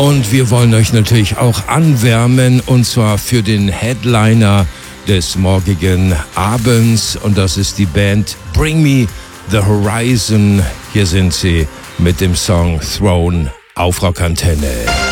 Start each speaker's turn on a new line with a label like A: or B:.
A: Und wir wollen euch natürlich auch anwärmen, und zwar für den Headliner des morgigen Abends. Und das ist die Band Bring Me the Horizon. Hier sind sie mit dem Song Throne auf Rockantenne.